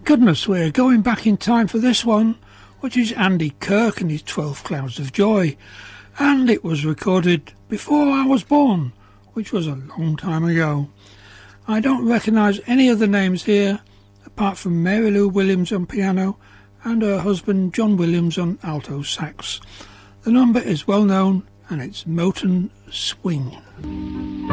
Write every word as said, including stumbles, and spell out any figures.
Goodness, we're going back in time for this one, which is Andy Kirk and his twelve Clouds of Joy, and it was recorded before I was born, which was a long time ago. I don't recognise any other names here, apart from Mary Lou Williams on piano and her husband John Williams on alto sax. The number is well known, and it's Motown Swing.